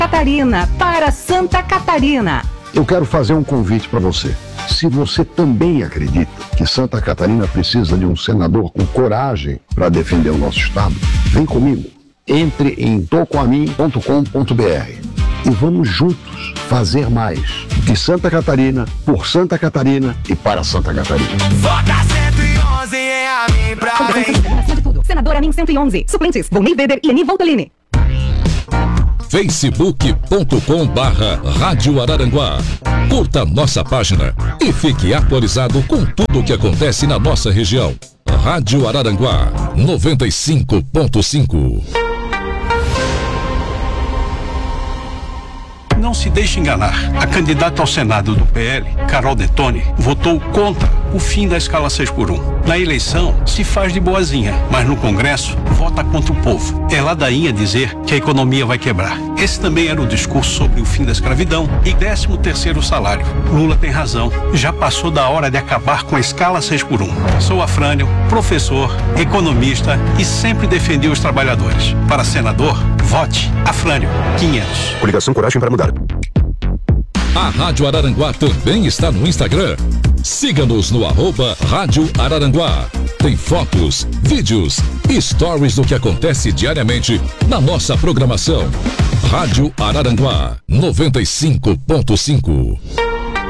Catarina, para Santa Catarina. Eu quero fazer um convite para você. Se você também acredita que Santa Catarina precisa de um senador com coragem para defender o nosso estado, vem comigo. Entre em tocoamin.com.br e vamos juntos fazer mais de Santa Catarina, por Santa Catarina e para Santa Catarina. Vota 111 em Amin pra frente. Senador Amin 111. Suplentes: Volney Weber e Eni Voltolini. facebook.com/Rádio Araranguá. Curta nossa página e fique atualizado com tudo o que acontece na nossa região. Rádio Araranguá 95.5. Não se deixe enganar. A candidata ao Senado do PL, Carol Detoni, votou contra o fim da escala 6x1. Na eleição, se faz de boazinha, mas no Congresso, vota contra o povo. É ladainha dizer que a economia vai quebrar. Esse também era o discurso sobre o fim da escravidão e 13º salário. Lula tem razão. Já passou da hora de acabar com a escala 6x1. Sou Afrânio, professor, economista e sempre defendi os trabalhadores. Para senador, vote Afrânio 500. Coligação Coragem para Mudar. A Rádio Araranguá também está no Instagram. Siga-nos no @Rádio Araranguá. Tem fotos, vídeos e stories do que acontece diariamente na nossa programação. Rádio Araranguá 95.5.